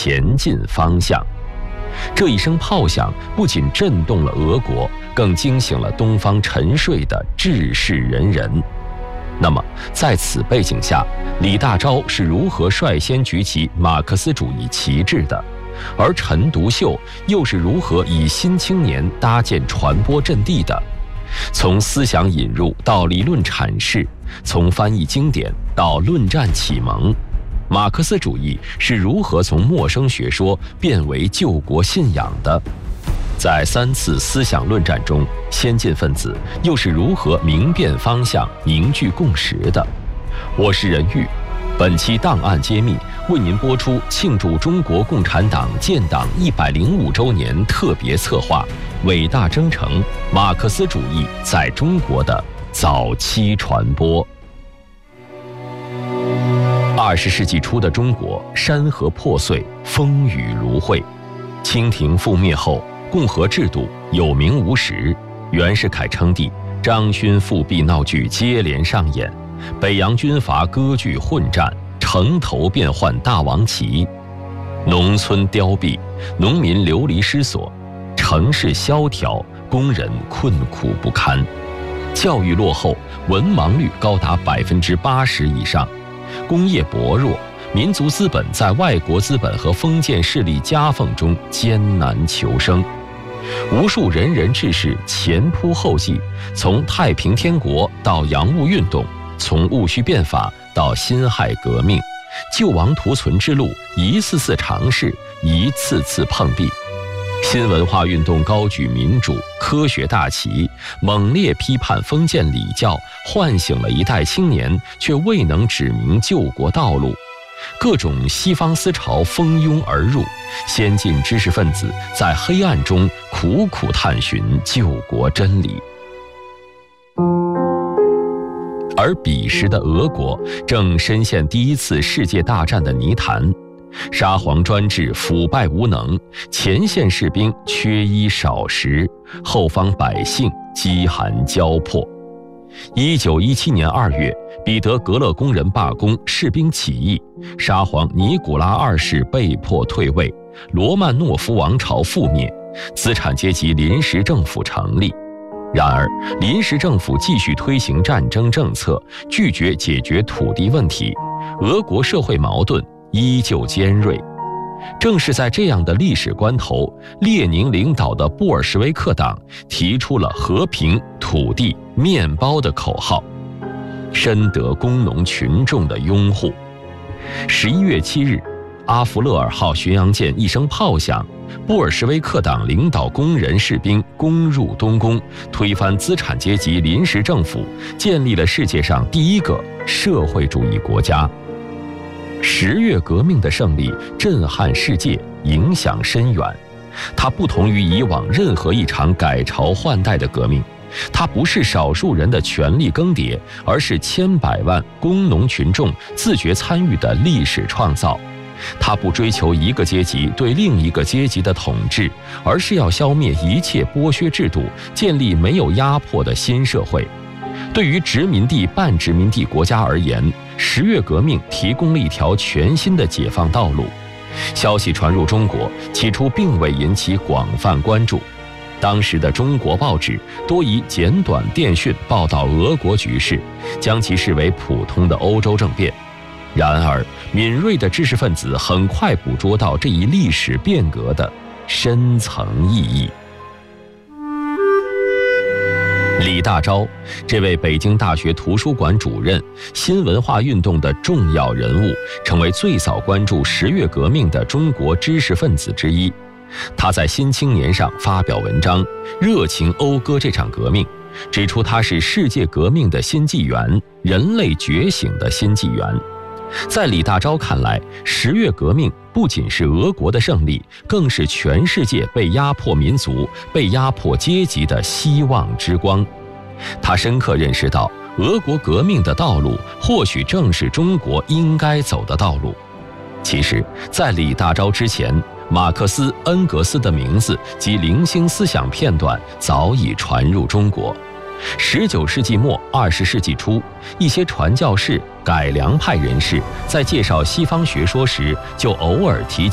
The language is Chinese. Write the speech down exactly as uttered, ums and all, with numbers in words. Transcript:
前进方向。这一声炮响不仅震动了俄国，更惊醒了东方沉睡的治世仁人。那么，在此背景下，李大钊是如何率先举起马克思主义旗帜的？而陈独秀又是如何以新青年搭建传播阵地的？从思想引入到理论阐释，从翻译经典到论战启蒙，马克思主义是如何从陌生学说变为救国信仰的？在三次思想论战中，先进分子又是如何明辨方向、凝聚共识的？我是任玉，本期档案揭秘为您播出庆祝中国共产党建党一百零五周年特别策划《伟大征程：马克思主义在中国的早期传播》。二十世纪初的中国，山河破碎，风雨如晦。清廷覆灭后，共和制度有名无实，袁世凯称帝，张勋复辟闹剧接连上演，北洋军阀割据混战，城头变换大王旗，农村凋敝，农民流离失所，城市萧条，工人困苦不堪，教育落后，文盲率高达百分之八十以上，工业薄弱，民族资本在外国资本和封建势力夹缝中艰难求生。无数仁人志士前仆后继，从太平天国到洋务运动，从戊戌变法到辛亥革命，救亡图存之路一次次尝试，一次次碰壁。新文化运动高举民主科学大旗，猛烈批判封建礼教，唤醒了一代青年，却未能指明救国道路。各种西方思潮蜂拥而入，先进知识分子在黑暗中苦苦探寻救国真理。而彼时的俄国正深陷第一次世界大战的泥潭，沙皇专制腐败无能，前线士兵缺衣少食，后方百姓饥寒交迫。一九一七年二月，彼得格勒工人罢工，士兵起义，沙皇尼古拉二世被迫退位，罗曼诺夫王朝覆灭，资产阶级临时政府成立。然而，临时政府继续推行战争政策，拒绝解决土地问题，俄国社会矛盾依旧尖锐。正是在这样的历史关头，列宁领导的布尔什维克党提出了和平、土地、面包的口号，深得工农群众的拥护。十一月七日，阿弗勒尔号巡洋舰一声炮响，布尔什维克党领导工人士兵攻入东宫，推翻资产阶级临时政府，建立了世界上第一个社会主义国家。十月革命的胜利震撼世界，影响深远。它不同于以往任何一场改朝换代的革命，它不是少数人的权力更迭，而是千百万工农群众自觉参与的历史创造。它不追求一个阶级对另一个阶级的统治，而是要消灭一切剥削制度，建立没有压迫的新社会。对于殖民地半殖民地国家而言，十月革命提供了一条全新的解放道路。消息传入中国，起初并未引起广泛关注。当时的中国报纸多以简短电讯报道俄国局势，将其视为普通的欧洲政变。然而，敏锐的知识分子很快捕捉到这一历史变革的深层意义。李大钊，这位北京大学图书馆主任，新文化运动的重要人物，成为最早关注十月革命的中国知识分子之一。他在《新青年》上发表文章，热情讴歌这场革命，指出它是世界革命的新纪元，人类觉醒的新纪元。在李大钊看来，十月革命不仅是俄国的胜利，更是全世界被压迫民族、被压迫阶级的希望之光。他深刻认识到，俄国革命的道路或许正是中国应该走的道路。其实，在李大钊之前，马克思、恩格斯的名字及零星思想片段早已传入中国。十九世纪末、二十世纪初，一些传教士、改良派人士在介绍西方学说时，就偶尔提及